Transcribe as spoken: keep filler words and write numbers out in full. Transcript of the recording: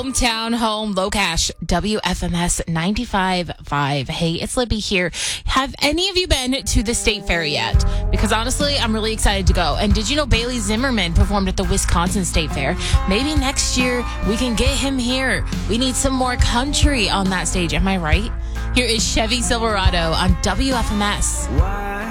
hometown home, low cash, W F M S ninety-five point five. Hey, it's Libby here. Have any of you been to the State Fair yet? Because honestly, I'm really excited to go. And did you know Bailey Zimmerman performed at the Wisconsin State Fair? Maybe next year we can get him here. We need some more country on that stage. Am I right? Here is Chevy Silverado on W F M S.